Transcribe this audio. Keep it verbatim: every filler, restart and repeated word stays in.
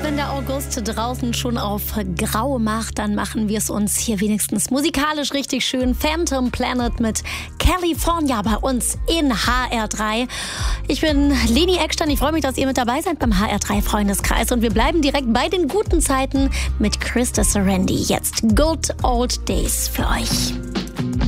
wenn der August draußen schon auf grau macht, dann machen wir es uns hier wenigstens musikalisch richtig schön. Phantom Planet mit California bei uns in H R drei. Ich bin Leni Eckstein. Ich freue mich, dass ihr mit dabei seid beim H R drei Freundeskreis. Und wir bleiben direkt bei den guten Zeiten mit Krista Serendi. Jetzt Good Old Days für euch.